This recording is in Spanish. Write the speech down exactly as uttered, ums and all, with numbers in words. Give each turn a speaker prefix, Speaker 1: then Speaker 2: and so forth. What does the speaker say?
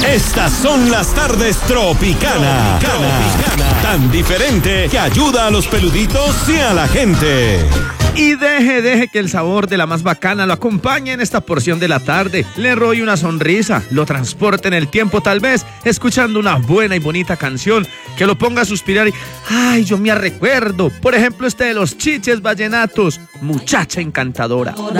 Speaker 1: Estas son las tardes Tropicana. Tropicana. Tan diferente que ayuda a los peluditos y a la gente.
Speaker 2: Y deje, deje que el sabor de la más bacana lo acompañe en esta porción de la tarde. Le robe una sonrisa, lo transporte en el tiempo tal vez, escuchando una buena y bonita canción que lo ponga a suspirar y... ¡ay, yo me recuerdo! Por ejemplo, este de los Chiches Vallenatos, Muchacha Encantadora.